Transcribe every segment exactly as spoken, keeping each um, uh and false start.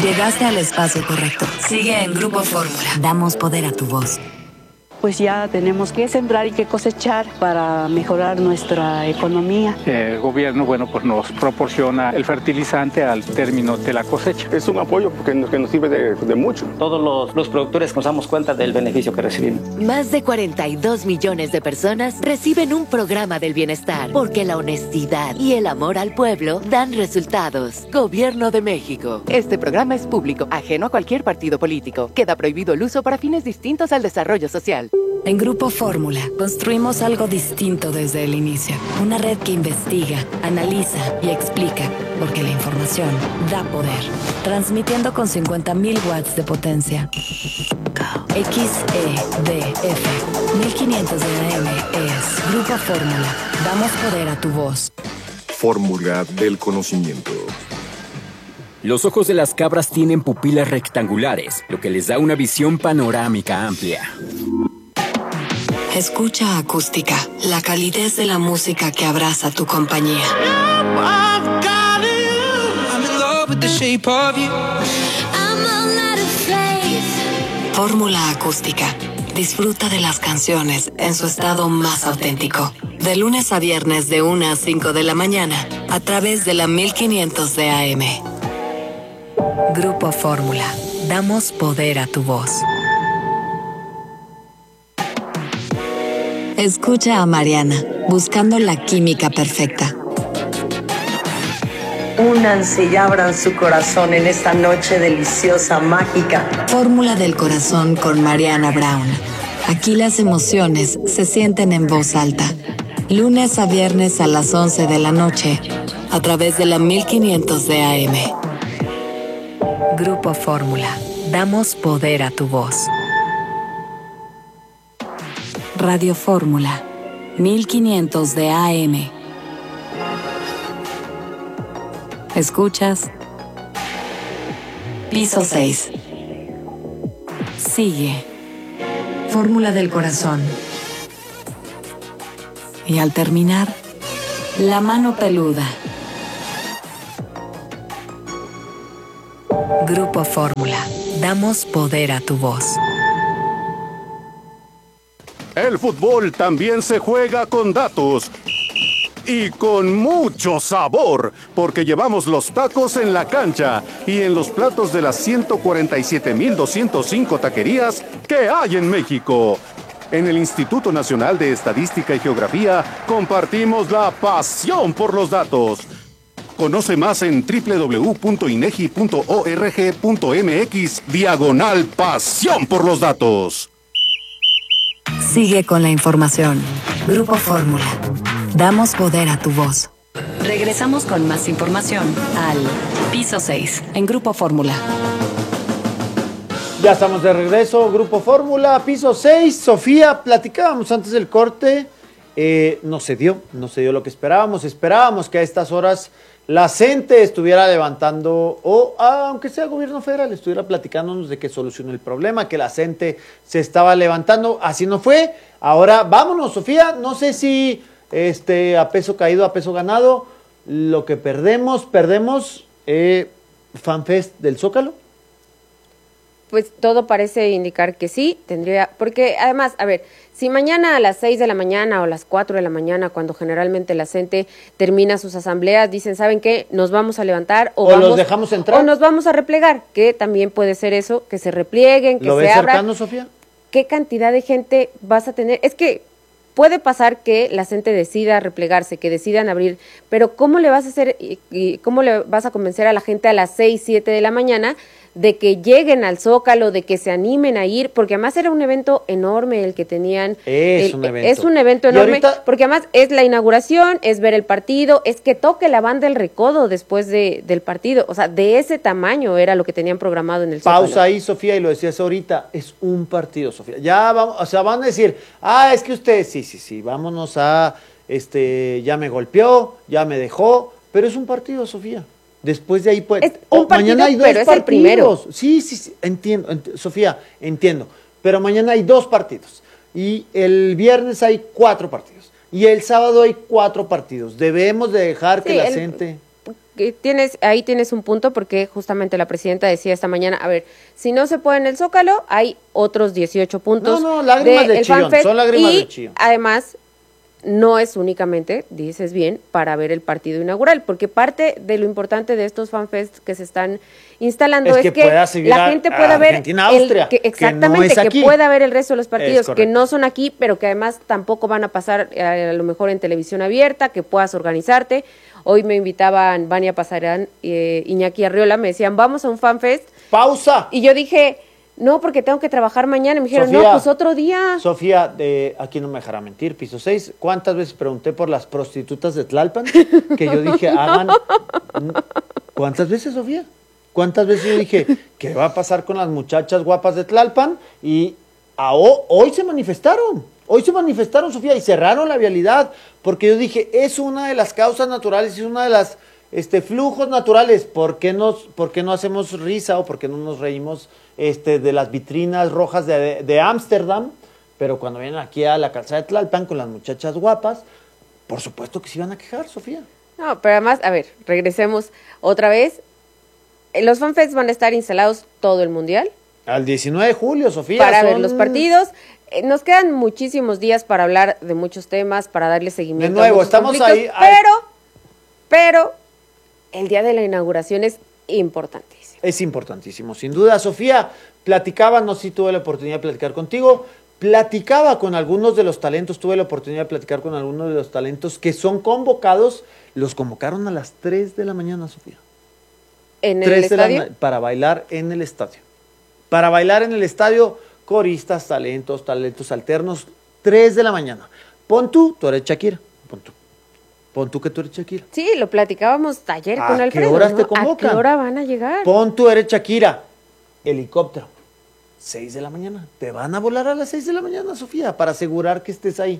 Llegaste al espacio correcto. Sigue en Grupo Fórmula. Damos poder a tu voz. Pues ya tenemos que sembrar y que cosechar para mejorar nuestra economía. El gobierno, bueno, pues nos proporciona el fertilizante al término de la cosecha. Es un apoyo que nos, que nos sirve de, de mucho. Todos los, los productores nos damos cuenta del beneficio que recibimos. Más de cuarenta y dos millones de personas reciben un programa del bienestar, porque la honestidad y el amor al pueblo dan resultados. Gobierno de México. Este programa es público, ajeno a cualquier partido político. Queda prohibido el uso para fines distintos al desarrollo social. En Grupo Fórmula, construimos algo distinto desde el inicio. Una red que investiga, analiza y explica, porque la información da poder. Transmitiendo con cincuenta mil watts de potencia. X E D F mil quinientos de A M es Grupo Fórmula. Damos poder a tu voz. Fórmula del conocimiento. Los ojos de las cabras tienen pupilas rectangulares, lo que les da una visión panorámica amplia. Escucha Acústica, la calidez de la música que abraza tu compañía. Fórmula Acústica. Disfruta de las canciones en su estado más auténtico. De lunes a viernes de una a cinco de la mañana, a través de la mil quinientos de A M. Grupo Fórmula. Damos poder a tu voz. Escucha a Mariana, buscando la química perfecta. Únanse y abran su corazón en esta noche deliciosa, mágica. Fórmula del corazón con Mariana Brown. Aquí las emociones se sienten en voz alta. Lunes a viernes a las once de la noche, a través de la mil quinientos de A M. Grupo Fórmula. Damos poder a tu voz. Radio Fórmula, mil quinientos de A M. ¿Escuchas? Piso seis. Sigue. Fórmula del corazón. Y al terminar, la mano peluda. Grupo Fórmula. Damos poder a tu voz. El fútbol también se juega con datos y con mucho sabor, porque llevamos los tacos en la cancha y en los platos de las ciento cuarenta y siete mil doscientos cinco taquerías que hay en México. En el Instituto Nacional de Estadística y Geografía compartimos la pasión por los datos. Conoce más en doble u doble u doble u punto inegi punto org punto mx diagonal pasión por los datos. Sigue con la información. Grupo Fórmula. Damos poder a tu voz. Regresamos con más información al Piso seis en Grupo Fórmula. Ya estamos de regreso, Grupo Fórmula, Piso seis. Sofía, platicábamos antes del corte. Eh, no se dio, no se dio lo que esperábamos. Esperábamos que a estas horas la CENTE estuviera levantando, o ah, aunque sea gobierno federal, estuviera platicándonos de que solucionó el problema, que la CENTE se estaba levantando. Así no fue. Ahora vámonos, Sofía. No sé si este, a peso caído, a peso ganado, lo que perdemos, perdemos eh, FanFest del Zócalo. Pues todo parece indicar que sí, tendría, porque además, a ver, si mañana a las seis de la mañana o a las cuatro de la mañana, cuando generalmente la CENTE termina sus asambleas, dicen, ¿saben qué? Nos vamos a levantar o, o vamos, los dejamos entrar. O nos vamos a replegar, que también puede ser eso, que se replieguen, que ¿Lo se ves abran. cercano, Sofía? ¿Qué cantidad de gente vas a tener? Es que puede pasar que la CENTE decida replegarse, que decidan abrir, pero ¿cómo le vas a hacer y, y cómo le vas a convencer a la gente a las seis, siete de la mañana de que lleguen al Zócalo, de que se animen a ir? Porque además era un evento enorme el que tenían. Es el, un evento. Es un evento enorme, ahorita, porque además es la inauguración, es ver el partido, es que toque la banda El Recodo después de, del partido. O sea, de ese tamaño era lo que tenían programado en el Zócalo. Pausa ahí, Sofía, y lo decías ahorita, es un partido, Sofía. Ya vamos, o sea, van a decir, ah, es que usted, sí, sí, sí, vámonos a, este, ya me golpeó, ya me dejó, pero es un partido, Sofía. Después de ahí puede. Es un oh, partido, mañana hay dos pero es partidos. el primero. Sí, sí, sí, entiendo, ent Sofía, entiendo. Pero mañana hay dos partidos. Y el viernes hay cuatro partidos. Y el sábado hay cuatro partidos. Debemos de dejar sí, que la el, gente. que tienes, ahí tienes un punto, porque justamente la presidenta decía esta mañana, a ver, si no se puede en el Zócalo, hay otros dieciocho puntos. No, no, lágrimas de, de chillón, son lágrimas y de chillón. Además, no es únicamente, dices bien, para ver el partido inaugural, porque parte de lo importante de estos fanfests que se están instalando es, es que, que la gente pueda ver Austria, el, que, exactamente, que, no que pueda ver el resto de los partidos que no son aquí, pero que además tampoco van a pasar a, a lo mejor en televisión abierta, que puedas organizarte. Hoy me invitaban Vania Pasarán, eh, Iñaki Arriola, me decían, vamos a un fanfest. ¡Pausa! Y yo dije, no, porque tengo que trabajar mañana. Y me dijeron, Sofía, no, pues otro día. Sofía, de, aquí no me dejará mentir, piso seis, ¿cuántas veces pregunté por las prostitutas de Tlalpan? Que yo dije, hagan... ¿Cuántas veces, Sofía? ¿Cuántas veces yo dije, qué va a pasar con las muchachas guapas de Tlalpan? Y a, hoy se manifestaron. Hoy se manifestaron, Sofía, y cerraron la vialidad, porque yo dije, es una de las causas naturales, es una de las este, flujos naturales. ¿Por qué, nos, ¿Por qué no hacemos risa o por qué no nos reímos este, de las vitrinas rojas de Ámsterdam? Pero cuando vienen aquí a la calzada de Tlalpan con las muchachas guapas, por supuesto que se iban a quejar, Sofía. No, pero además, a ver, regresemos otra vez. Los fanfests van a estar instalados todo el mundial. Al diecinueve de julio, Sofía. Para son... ver los partidos. Nos quedan muchísimos días para hablar de muchos temas, para darle seguimiento. De nuevo, a estamos ahí. Pero, pero, el día de la inauguración es importantísimo. Es importantísimo, sin duda. Sofía, platicaba, no sé si tuve la oportunidad de platicar contigo, platicaba con algunos de los talentos, tuve la oportunidad de platicar con algunos de los talentos que son convocados, los convocaron a las tres de la mañana, Sofía. ¿En el estadio? Para bailar en el estadio. Para bailar en el estadio... Coristas, talentos, talentos alternos, tres de la mañana. Pon tú, tú eres Shakira, pon tú. Pon tú que tú eres Shakira. Sí, lo platicábamos ayer con Alfredo. ¿A qué horas ¿no? te convocan? ¿A qué hora van a llegar? Pon tú eres Shakira, helicóptero, seis de la mañana. Te van a volar a las seis de la mañana, Sofía, para asegurar que estés ahí.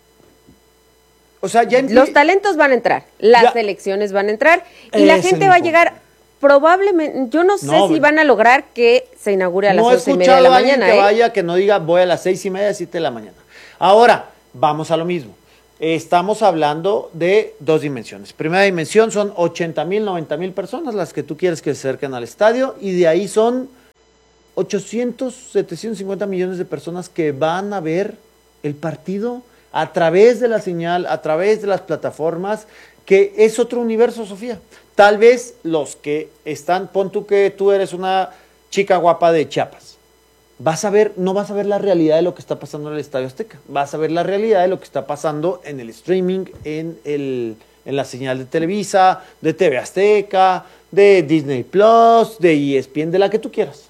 O sea, ya... Los talentos van a entrar, las ya. elecciones van a entrar, y es la gente va a llegar... Probablemente, yo no sé no, si van a lograr que se inaugure a las once y media de la mañana. Que ¿eh? vaya, que no diga voy a las seis y media, siete de la mañana. Ahora, vamos a lo mismo. Estamos hablando de dos dimensiones. Primera dimensión son ochenta mil, noventa mil personas las que tú quieres que se acerquen al estadio, y de ahí son ochocientos, setecientos cincuenta millones de personas que van a ver el partido a través de la señal, a través de las plataformas, que es otro universo, Sofía. Tal vez los que están, pon tú que tú eres una chica guapa de Chiapas, vas a ver, no vas a ver la realidad de lo que está pasando en el Estadio Azteca, vas a ver la realidad de lo que está pasando en el streaming, en, el, en la señal de Televisa, de T V Azteca, de Disney Plus, de E S P N, de la que tú quieras.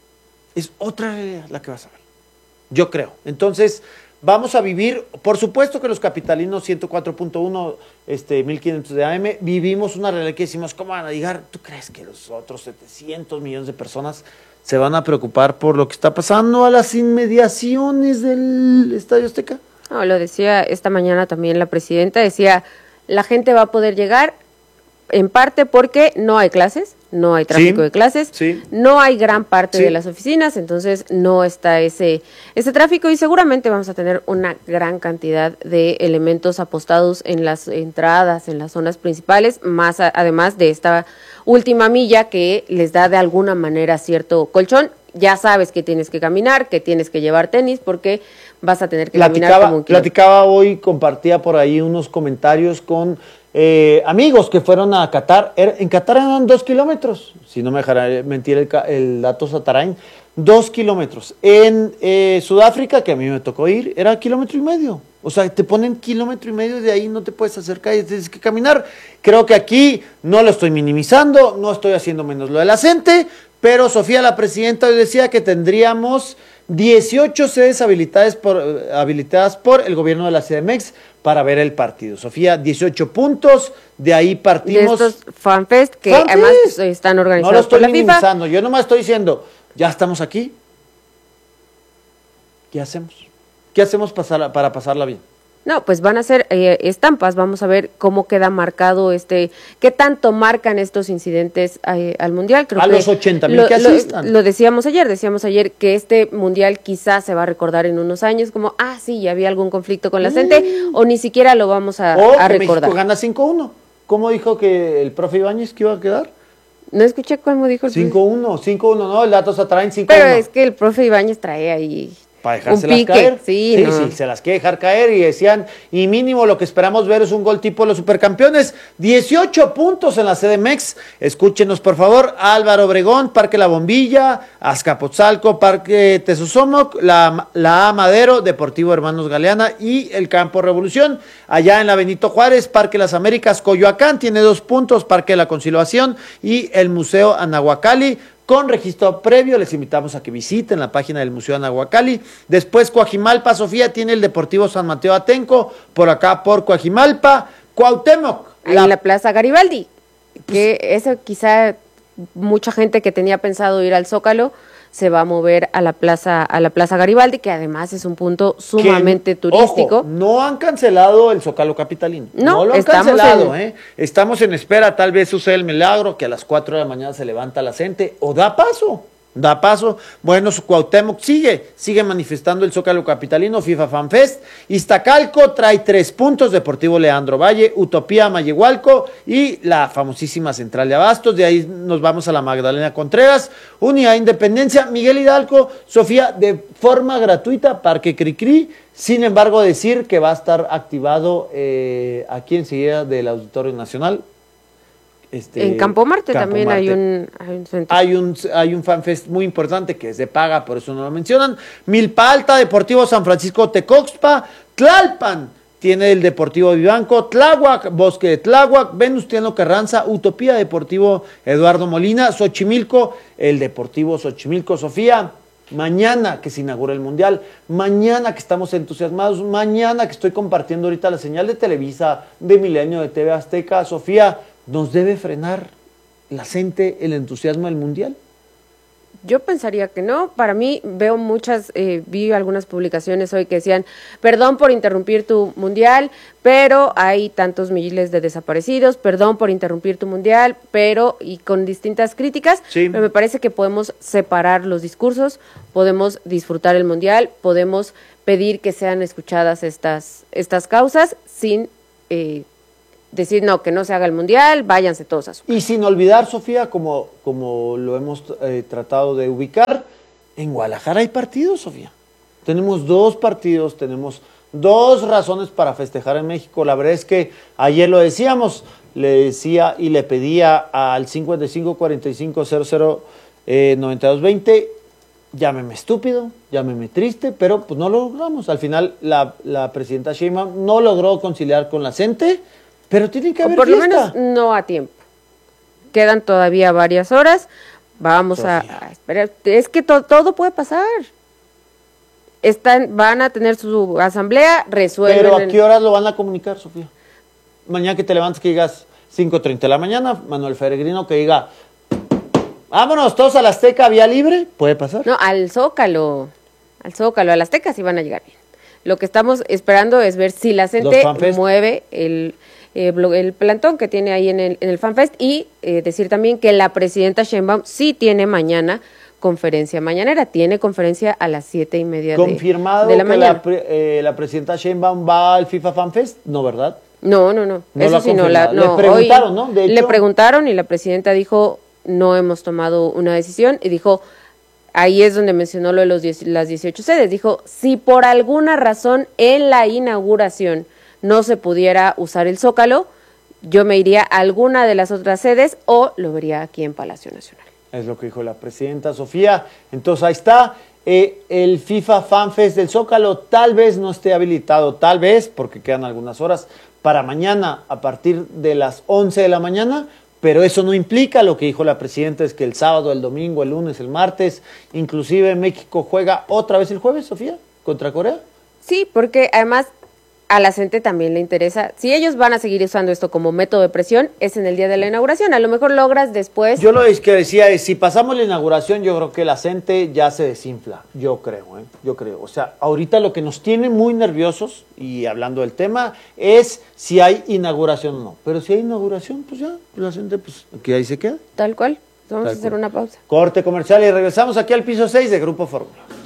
Es otra realidad la que vas a ver, yo creo. Entonces, vamos a vivir, por supuesto que los capitalinos ciento cuatro punto uno, este, mil quinientos de A M, vivimos una realidad que decimos, ¿cómo van a llegar? ¿Tú crees que los otros setecientos millones de personas se van a preocupar por lo que está pasando a las inmediaciones del Estadio Azteca? No, lo decía esta mañana también la presidenta, decía, la gente va a poder llegar en parte porque no hay clases, no hay tráfico sí, de clases, sí. no hay gran parte sí. de las oficinas, entonces no está ese, ese tráfico, y seguramente vamos a tener una gran cantidad de elementos apostados en las entradas, en las zonas principales, más a, además de esta última milla que les da de alguna manera cierto colchón. Ya sabes que tienes que caminar, que tienes que llevar tenis, porque vas a tener que platicaba, caminar como un kilo. Platicaba hoy, compartía por ahí unos comentarios con eh, amigos que fueron a Qatar. En Qatar eran dos kilómetros, si no me dejará mentir el, el dato Satarain, dos kilómetros. En eh, Sudáfrica, que a mí me tocó ir, era kilómetro y medio. O sea, te ponen kilómetro y medio y de ahí no te puedes acercar y tienes que caminar. Creo que aquí no lo estoy minimizando, no estoy haciendo menos lo de la gente, pero Sofía, la presidenta, hoy decía que tendríamos dieciocho sedes habilitadas por, habilitadas por el gobierno de la C D M X para ver el partido. Sofía, dieciocho puntos, de ahí partimos. De estos fanfest que fanfest. además están organizados no lo estoy por la minimizando, FIFA. Yo nomás estoy diciendo, ya estamos aquí, ¿qué hacemos? ¿Qué hacemos pasar, para pasarla bien? No, pues van a ser eh, estampas, vamos a ver cómo queda marcado este, qué tanto marcan estos incidentes eh, al Mundial. Creo a que los ochenta mil que asistan. Lo, lo decíamos ayer, decíamos ayer que este Mundial quizás se va a recordar en unos años como, ah, sí, ya había algún conflicto con la gente, mm. o ni siquiera lo vamos a, o a que recordar. México gana cinco uno. ¿Cómo dijo que el profe Ibáñez que iba a quedar? No escuché cómo dijo el cinco uno, cinco uno, no, el dato se traen cinco uno. Pero es que el profe Ibáñez trae ahí para dejárselas un pique. caer. Sí, sí, no. sí, se las quiere dejar caer y decían, y mínimo lo que esperamos ver es un gol tipo los supercampeones. dieciocho puntos en la C D M X. Escúchenos, por favor. Álvaro Obregón, Parque La Bombilla, Azcapotzalco, Parque Tezosomoc, la, la A Madero, Deportivo Hermanos Galeana y el Campo Revolución. Allá en la Benito Juárez, Parque Las Américas, Coyoacán, tiene dos puntos, Parque La Conciliación y el Museo Anahuacalli. Con registro previo, les invitamos a que visiten la página del Museo Anahuacalli. Después, Coajimalpa, Sofía, tiene el Deportivo San Mateo Atenco, por acá por Coajimalpa. Cuauhtémoc. Ahí la... en la Plaza Garibaldi, que pues, eso quizá mucha gente que tenía pensado ir al Zócalo se va a mover a la Plaza a la Plaza Garibaldi, que además es un punto sumamente que, turístico. Ojo, no han cancelado el Zócalo capitalino. No, no lo han estamos cancelado, en... ¿eh? Estamos en espera, tal vez suceda el milagro que a las cuatro de la mañana se levanta la gente o da paso. Da paso. Bueno, su Cuauhtémoc sigue, sigue manifestando el Zócalo capitalino, FIFA Fan Fest. Iztacalco trae tres puntos, Deportivo Leandro Valle, Utopía Mayehualco y la famosísima Central de Abastos. De ahí nos vamos a la Magdalena Contreras, Unidad Independencia, Miguel Hidalgo, Sofía, de forma gratuita, Parque Cricri. Sin embargo, decir que va a estar activado eh, aquí enseguida del Auditorio Nacional. Este, en Campo Marte Campo también Marte. Hay, un, hay un centro. Hay un, hay un fanfest muy importante que es de paga, por eso no lo mencionan. Milpa Alta, Deportivo San Francisco Tecoxpa, Tlalpan tiene el Deportivo Vivanco, Tláhuac, Bosque de Tláhuac, Venustiano Carranza, Utopía Deportivo Eduardo Molina, Xochimilco, el Deportivo Xochimilco, Sofía. Mañana que se inaugura el Mundial, mañana que estamos entusiasmados, mañana que estoy compartiendo ahorita la señal de Televisa, de Milenio, de T V Azteca, Sofía, ¿nos debe frenar la gente el entusiasmo del Mundial? Yo pensaría que no. Para mí veo muchas, eh, vi algunas publicaciones hoy que decían, perdón por interrumpir tu Mundial, pero hay tantos miles de desaparecidos, perdón por interrumpir tu Mundial, pero, y con distintas críticas, sí. Pero me parece que podemos separar los discursos, podemos disfrutar el Mundial, podemos pedir que sean escuchadas estas, estas causas sin... Eh, decir no, que no se haga el Mundial, váyanse todos a su casa. Y sin olvidar, Sofía, como, como lo hemos eh, tratado de ubicar, en Guadalajara hay partidos, Sofía. Tenemos dos partidos, tenemos dos razones para festejar en México. La verdad es que ayer lo decíamos, le decía y le pedía al cincuenta y cinco cuarenta y cinco cero cero noventa y dos veinte, llámeme estúpido, llámeme triste, pero pues no lo logramos. Al final la, la presidenta Sheinbaum no logró conciliar con la gente. Pero tiene que haber o por fiesta. lo menos no a tiempo. Quedan todavía varias horas. Vamos a, a esperar. Es que to, todo puede pasar. Están, van a tener su asamblea, resuelven. Pero ¿a qué horas lo van a comunicar, Sofía? Mañana que te levantes que digas cinco treinta de la mañana, Manuel Peregrino que diga, vámonos todos a la Azteca, vía libre, puede pasar. No, al Zócalo, al Zócalo, a la Azteca sí van a llegar bien. Lo que estamos esperando es ver si la gente mueve el... Eh, el plantón que tiene ahí en el, en el FanFest y eh, decir también que la presidenta Sheinbaum sí tiene mañana conferencia mañanera, tiene conferencia a las siete y media ¿Confirmado de, de la que mañana. La, eh, la presidenta Sheinbaum va al FIFA FanFest? No, ¿verdad? No, no, no, no eso sí no, la, no. Le preguntaron, hoy ¿no? De hecho, le preguntaron y la presidenta dijo, no hemos tomado una decisión y dijo, ahí es donde mencionó lo de los diez, las dieciocho sedes, dijo, si por alguna razón en la inauguración no se pudiera usar el Zócalo, yo me iría a alguna de las otras sedes o lo vería aquí en Palacio Nacional. Es lo que dijo la presidenta Sofía. Entonces ahí está, eh, el FIFA FanFest del Zócalo tal vez no esté habilitado, tal vez, porque quedan algunas horas, para mañana a partir de las once de la mañana, pero eso no implica, lo que dijo la presidenta es que el sábado, el domingo, el lunes, el martes, inclusive México juega otra vez el jueves, Sofía, contra Corea. Sí, porque además... a la gente también le interesa. Si ellos van a seguir usando esto como método de presión, es en el día de la inauguración. A lo mejor logras después... Yo lo que decía es, si pasamos la inauguración, yo creo que la gente ya se desinfla. Yo creo, ¿eh? Yo creo. O sea, ahorita lo que nos tiene muy nerviosos, y hablando del tema, es si hay inauguración o no. Pero si hay inauguración, pues ya, la gente, pues, aquí ahí se queda. Tal cual. Vamos Tal a hacer cual. una pausa. Corte comercial y regresamos aquí al piso seis de Grupo Fórmula.